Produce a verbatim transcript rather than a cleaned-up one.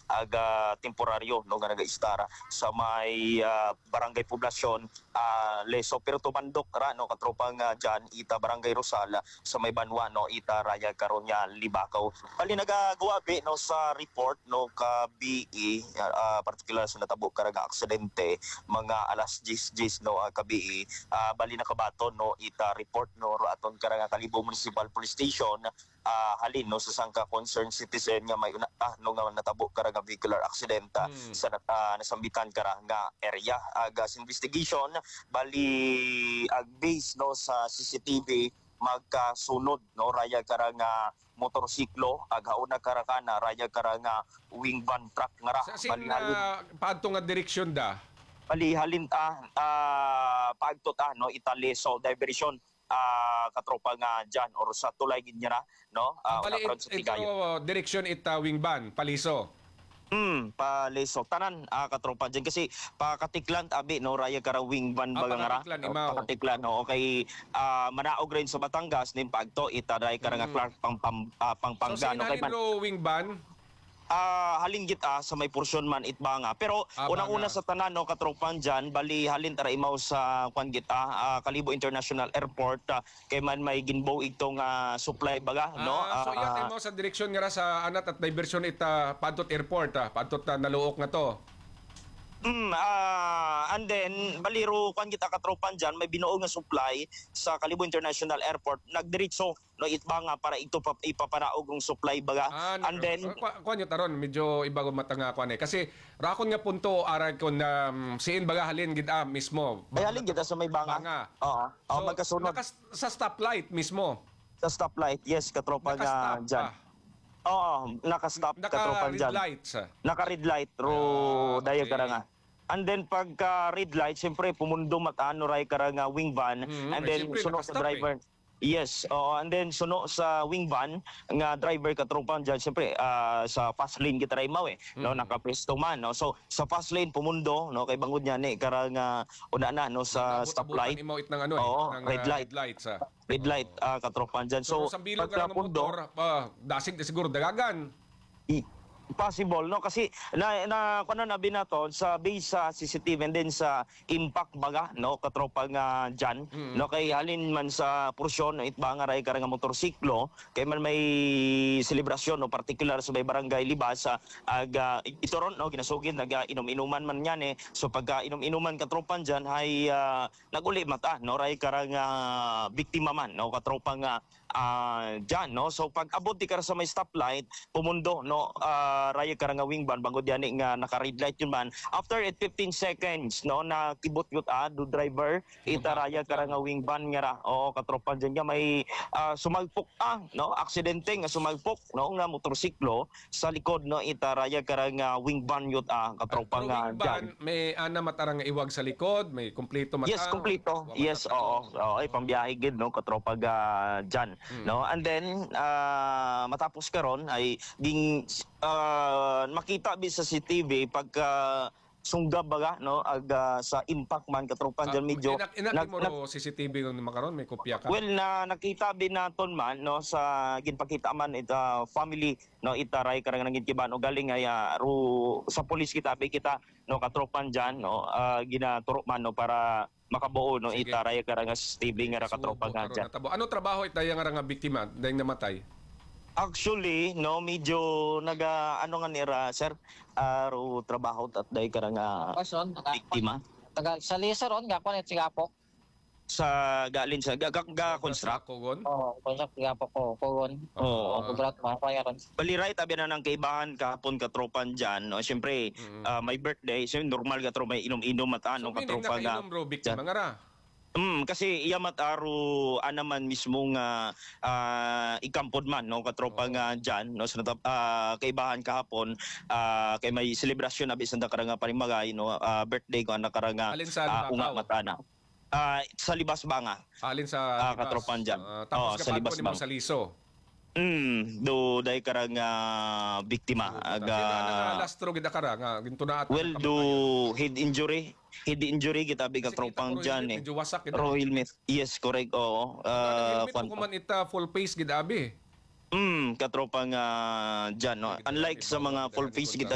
aga temporaryo no nga nagaistara sa may uh, barangay poblasyon uh, Leso pero tumandok ra no katropang uh, dyan ita barangay Rosala sa may Banwa no ita raya karon nga Libakaw. Bali nagagawabi no sa report no ka B E uh, particular sa natabo karaga aksidente mga alas diyes no uh, ka B E uh, bali nakabaton no ita report no aton karaga Kalibo Municipal Police Station uh, halin no sa sangka concerned citizen nga may una, ah, no nga natabo karaga vehicular accident hmm. sa uh, nasambitan kara nga area agas investigation bali ag base no sa C C T V magkasunod no raya kara nga motorsiklo ag hauna kara kana raya kara nga wing van truck nga ra sa sin uh, paadto nga direksyon da bali halin ta uh, paadto ta no Itali so diversion uh, katropa nga dyan or sa tulay gid niya no uh, bali it, ito direksyon ita wing van Paliso. Hmm, Paliso tanan ah, katropa dyan kasi pakatiklan abi no raya kara wing van ah, baga nga ra pakatiklan no okay uh, manaog rin sa Batangas nin pagto ita raya kara nga hmm. Clark pang pang uh, pangpangga so, no kay wing van Uh, halin gita sa may porsyon man itbanga pero ah, unang-una sa tanan no katropang dyan bali halin tara imaw sa kwan gita uh, Kalibo International Airport uh, kay man may ginbow itong uh, supply baga ah, no uh, so yan imaw sa direksyon nga sa anat at diversyon ita padtot airport ah, padtot na naluok nga to. Mm, uh, and then baliro kan kita katropan dyan may binuo nga supply sa Kalibo International Airport nagdiretso no itbanga para ito pa, ipaparaog ng supply baga ah, and then so, kuan yo taron medyo iba go matanga kuan eh kasi rakon nga punto arag kon na um, siin baga halin gid ah, mismo ay halin gid sa may banga, banga. oo so, oh, magkasunod nakas, sa stoplight mismo sa stoplight yes katropa nga dyan ah. Oo, naka-stop naka katropan dyan. Naka-red lights. Naka-red light, ro ah, daya okay. kara nga. And then pagka red light, siyempre pumundo matano ray kara nga wing van mm-hmm. and then suno sa driver. Eh. Yes, oo, and then suno sa wing van nga driver katropan dyan, siyempre uh, sa fast lane kita ray maw eh, mm-hmm. no nakapresto man no. So sa fast lane pumundo no kay bangod niya ni kara nga una na no sa stoplight. Imo it ng ano oo, eh, ng red light. Red lights ah. Red light uh, katropan dyan. So, so sa bilog nga ng motor, uh, dasig na siguro dagagan. I, possible no kasi na na kuno na binaton sa base sa C C T V and then sa impact baga no katropa nga dyan mm-hmm. no kay halin man sa porsyon no itbanga ray kara nga motorsiklo kay man may selebrasyon no particular sa may barangay Libasa aga ito ron no ginasugid naga inom-inuman man yan eh so pagka inom-inuman katropan dyan ay uh, naguli mata no ray kara nga biktima man no katropa nga uh, dyan no so pag abot di kara sa may stoplight pumundo no uh, raya kara nga wing van bangod yan nga naka-red light yun man after it fifteen seconds no na kibot yut ah do driver ita raya kara nga wing van nga ra oo katropan dyan nga may uh, sumagpok ah no aksidente nga sumagpok no nga motorsiklo sa likod no ita raya kara nga wing van yut ah katropan nga dyan may ana matarang iwag sa likod may kompleto mata yes kompleto yes oo oo ay pambiyahe gid no katropa ga dyan hmm. no and then uh, matapos karon ay ging uh, makita bi sa C C T V pagka sunggab baga no aga sa impact man katropan dyan medyo inak, inak mo ro C C T V ng makaron may kopya ka well na nakita bin naton man no sa ginpakita man ita family no itaray karang nangin kiban o galing ay uh, ro sa police kita bi kita no katropan dyan no uh, ginaturo man no para makabuo no sige. Itaray karang C C T V nga katropan nga dyan ano trabaho itay nga nga biktima dahil namatay. Actually, no, medyo naga ano nga nira, sir, aro uh, trabaho at dahil ka nga biktima. Taga sa laser on ga kuan sigapok. Sa galin sa ga ga construct kogon. Oh, construct sigapok ko kogon. Oo, kubrat ma payaron. Bali right abi na nang kaibahan kahapon katropan diyan, no. Syempre, mm-hmm. uh, my birthday, so normal ka tro may inom-inom at ano so, katropa nga. So, bro, biktima nga ra. Mm, kasi iyamat aro anaman mismo nga uh, ikampod man no katropa nga dyan no sa uh, kaibahan kahapon uh, kay may selebrasyon abi sa karanga parimagay no uh, birthday ko ana karanga uh, unga matana. Uh, sa libas banga. Alin sa uh, katropan dyan. Uh, tapos oh, sa libas banga. Sa liso. Mm, do dai karang uh, biktima aga lastro gid karanga ginto na at well do head injury head injury kita bi ka tropang diyan eh ro helmet yes correct oo uh, kung man ita full face gid abi mm katropang uh, diyan no unlike sa mga full face gid